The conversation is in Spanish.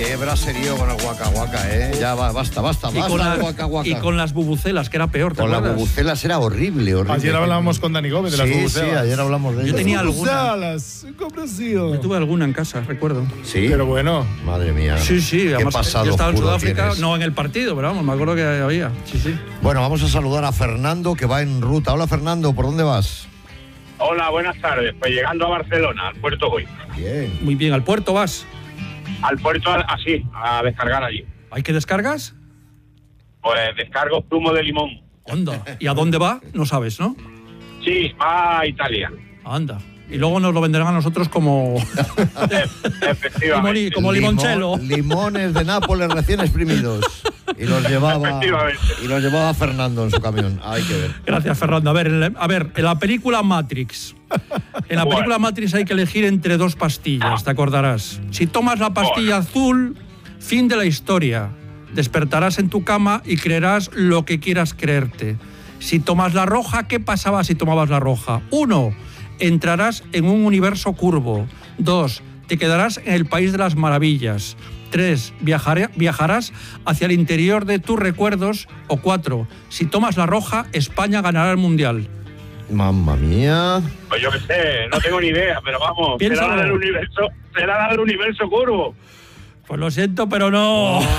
Qué braserío con el Waka Waka, Ya basta el Waka Waka. Y con las bubucelas, que era peor, ¿te acuerdas? Con las bubucelas era horrible. Ayer hablábamos con Dani Gómez de las bubucelas. Sí, ayer hablamos de ello. Yo tenía alguna. Yo tuve alguna en casa, recuerdo. Sí. Pero bueno. Madre mía. Sí. Qué Además, pasado yo estaba en oscuro Sudáfrica, tienes. no en el partido, pero vamos, me acuerdo que había. Sí. Bueno, vamos a saludar a Fernando, que va en ruta. Hola, Fernando, ¿por dónde vas? Hola, buenas tardes. Pues llegando a Barcelona, al puerto voy. Bien. Muy bien, ¿al puerto vas? Al puerto, así, a descargar allí. ¿Hay que descargas? Pues descargo zumo de limón. Anda. ¿Y a dónde va? No sabes, ¿no? Sí, va a Italia. Anda. Y luego nos lo venderán a nosotros como... Efectivamente. como limoncello. Limones de Nápoles recién exprimidos. Y los llevaba Fernando en su camión. Hay que ver. Gracias, Fernando. A ver, en la película Matrix. En la película Matrix hay que elegir entre dos pastillas, te acordarás. Si tomas la pastilla azul, fin de la historia. Despertarás en tu cama y creerás lo que quieras creerte. Si tomas la roja, ¿qué pasaba si tomabas la roja? 1. Entrarás en un universo curvo. 2. Te quedarás en el país de las maravillas. 3. Viajarás hacia el interior de tus recuerdos. O 4. Si tomas la roja, España ganará el Mundial. Mamma mía. Pues yo qué sé, no tengo ni idea, pero vamos, Piénsalo. será la del universo curvo. Pues lo siento, pero no.